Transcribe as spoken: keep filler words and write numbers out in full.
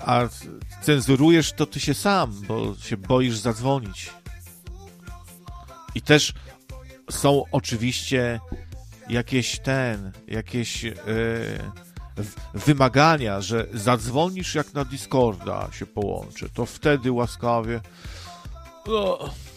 a cenzurujesz to ty się sam, bo się boisz zadzwonić. I też są oczywiście jakieś ten, jakieś yy, wymagania, że zadzwonisz jak na Discorda się połączy, to wtedy łaskawie no,